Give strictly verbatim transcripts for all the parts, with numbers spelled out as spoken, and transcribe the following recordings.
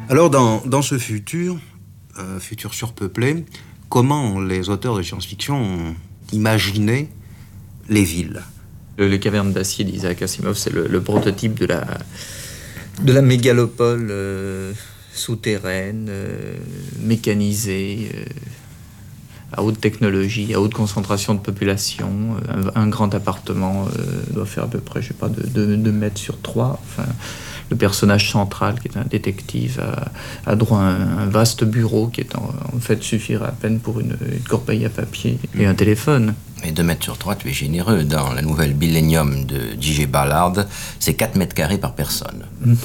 Alors, dans, dans ce futur, euh, futur surpeuplé, comment les auteurs de science-fiction ont imaginé les villes ? Les cavernes d'acier d'Isaac Asimov, c'est le, le prototype de la, de la mégalopole euh, souterraine, euh, mécanisée, euh, à haute technologie, à haute concentration de population. Un, un grand appartement euh, doit faire à peu près, je sais pas, deux mètres sur trois. Enfin, le personnage central, qui est un détective, a, a droit à un, un vaste bureau qui est en, en fait suffira à peine pour une, une corbeille à papier et un téléphone. Mais deux mètres sur trois, tu es généreux. Dans la nouvelle Millennium de J G Ballard, c'est quatre mètres carrés par personne.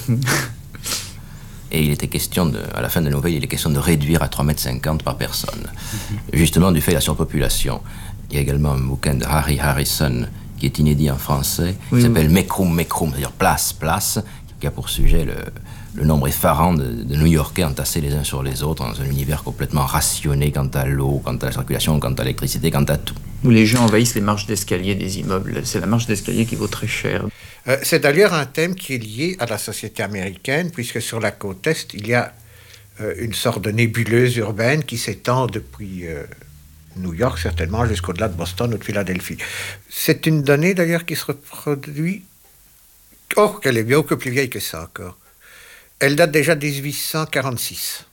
Et il était question, de, à la fin de la nouvelle, il est question de réduire à trois mètres cinquante par personne. Justement, du fait de la surpopulation. Il y a également un bouquin de Harry Harrison, qui est inédit en français, qui oui, s'appelle oui. Mekroum, Mekroum, c'est-à-dire place, place, qui a pour sujet le, le nombre effarant de, de New-Yorkais entassés les uns sur les autres dans un univers complètement rationné quant à l'eau, quant à la circulation, quant à l'électricité, quant à tout. Où les gens envahissent les marches d'escalier des immeubles. C'est la marche d'escalier qui vaut très cher. Euh, c'est d'ailleurs un thème qui est lié à la société américaine, puisque sur la côte Est, il y a euh, une sorte de nébuleuse urbaine qui s'étend depuis euh, New York, certainement, jusqu'au-delà de Boston ou de Philadelphie. C'est une donnée, d'ailleurs, qui se reproduit... Oh, qu'elle est bien beaucoup plus vieille que ça, encore. Elle date déjà de dix-huit cent quarante-six.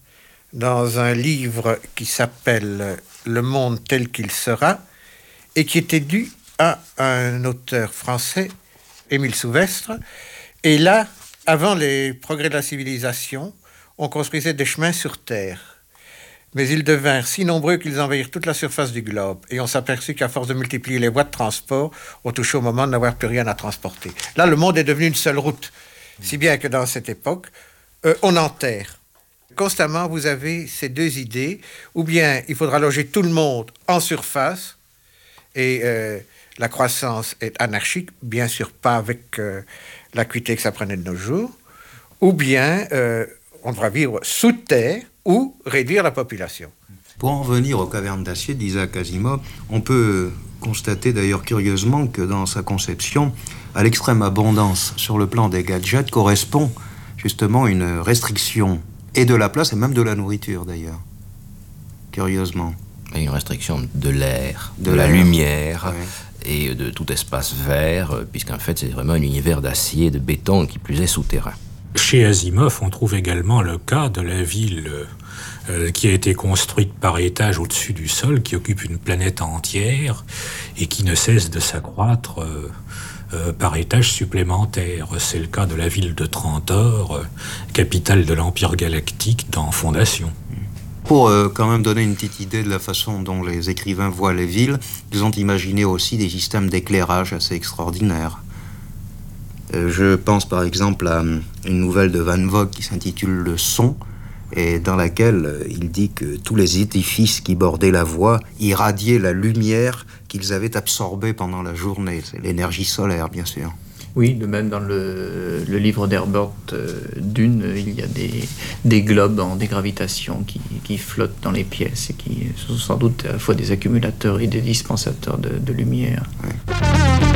Dans un livre qui s'appelle « Le monde tel qu'il sera » et qui était dû à un auteur français, Émile Souvestre. Et là, avant les progrès de la civilisation, on construisait des chemins sur terre. Mais ils devinrent si nombreux qu'ils envahirent toute la surface du globe. Et on s'aperçut qu'à force de multiplier les voies de transport, on touchait au moment de n'avoir plus rien à transporter. Là, le monde est devenu une seule route. Si bien que dans cette époque, euh, on enterre. Constamment, vous avez ces deux idées. Ou bien, il faudra loger tout le monde en surface. Et euh, la croissance est anarchique, bien sûr pas avec euh, l'acuité que ça prenait de nos jours. Ou bien, euh, on devra vivre sous terre ou réduire la population. Pour en revenir aux cavernes d'acier d'Isaac Asimov, on peut constater d'ailleurs curieusement que dans sa conception, à l'extrême abondance sur le plan des gadgets correspond justement une restriction et de la place et même de la nourriture d'ailleurs, curieusement. Et une restriction de l'air, de, de la lumière ouais. et de tout espace vert, puisqu'en fait c'est vraiment un univers d'acier et de béton qui plus est souterrain. Chez Asimov, on trouve également le cas de la ville euh, qui a été construite par étage au-dessus du sol, qui occupe une planète entière et qui ne cesse de s'accroître euh, euh, par étage supplémentaire. C'est le cas de la ville de Trantor, euh, capitale de l'Empire galactique dans Fondation. Pour euh, quand même donner une petite idée de la façon dont les écrivains voient les villes, ils ont imaginé aussi des systèmes d'éclairage assez extraordinaires. Euh, je pense par exemple à une nouvelle de Van Vogt qui s'intitule « Le son », et dans laquelle euh, il dit que tous les édifices qui bordaient la voie irradiaient la lumière qu'ils avaient absorbée pendant la journée. C'est l'énergie solaire, bien sûr. Oui, de même dans le, le livre d'Herbert euh, Dune, il y a des, des globes en dégravitation qui, qui flottent dans les pièces et qui sont sans doute à la fois des accumulateurs et des dispensateurs de, de lumière. Oui.